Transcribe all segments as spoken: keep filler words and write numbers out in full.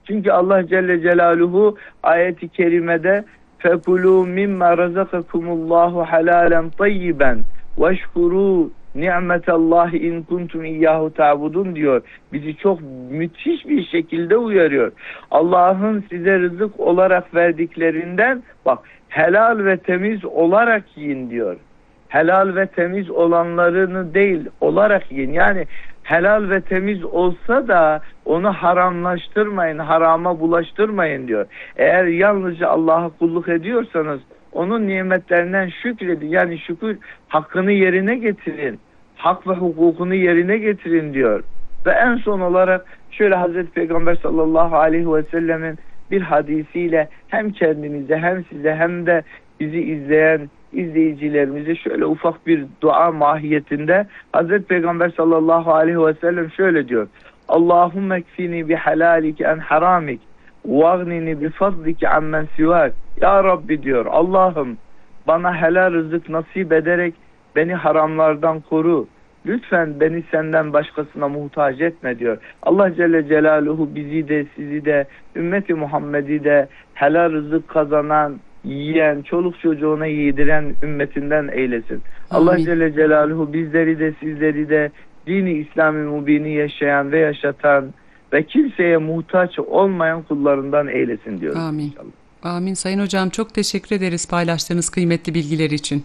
Çünkü Allah Celle Celaluhu ayeti kerimede فَكُلُوا مِمَّا رَزَقَكُمُ اللّٰهُ حَلَالًا طَيِّبًا وَاشْكُرُوا نِعْمَةَ اللّٰهِ اِنْ كُنْتُمْ اِيَّاهُ تَعْبُدُونَ diyor. Bizi çok müthiş bir şekilde uyarıyor. Allah'ın size rızık olarak verdiklerinden bak helal ve temiz olarak yiyin diyor. Helal ve temiz olanlarını değil olarak yiyin. Yani helal ve temiz olsa da onu haramlaştırmayın, harama bulaştırmayın diyor. Eğer yalnızca Allah'a kulluk ediyorsanız onun nimetlerinden şükredin. Yani şükür hakkını yerine getirin. Hak ve hukukunu yerine getirin diyor. Ve en son olarak şöyle Hazreti Peygamber sallallahu aleyhi ve sellemin bir hadisiyle hem kendimize hem size hem de bizi izleyen izleyicilerimize şöyle ufak bir dua mahiyetinde Hazreti Peygamber sallallahu aleyhi ve sellem şöyle diyor. Allahümme kfini bi halalike en haramik vagnini bi fadlike ammen sivak. Ya Rabbi diyor, Allah'ım bana helal rızık nasip ederek beni haramlardan koru. Lütfen beni senden başkasına muhtaç etme diyor. Allah Celle Celaluhu bizi de sizi de ümmeti Muhammed'i de helal rızık kazanan, yiyen, çoluk çocuğuna yediren ümmetinden eylesin. Amin. Allah Celle Celaluhu bizleri de sizleri de dini İslam-ı Mubin'i yaşayan ve yaşatan ve kimseye muhtaç olmayan kullarından eylesin diyoruz. Amin. İnşallah. Amin. Sayın Hocam çok teşekkür ederiz paylaştığınız kıymetli bilgiler için.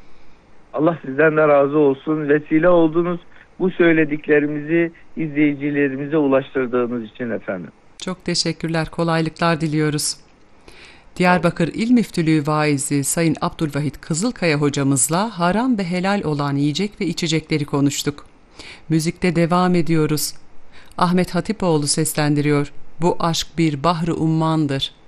Allah sizden de razı olsun. Vesile oldunuz bu söylediklerimizi izleyicilerimize ulaştırdığınız için efendim. Çok teşekkürler. Kolaylıklar diliyoruz. Diyarbakır İl Müftülüğü vaizi Sayın Abdülvahit Kızılkaya hocamızla haram ve helal olan yiyecek ve içecekleri konuştuk. Müzikte devam ediyoruz. Ahmet Hatipoğlu seslendiriyor. Bu aşk bir bahri ummandır.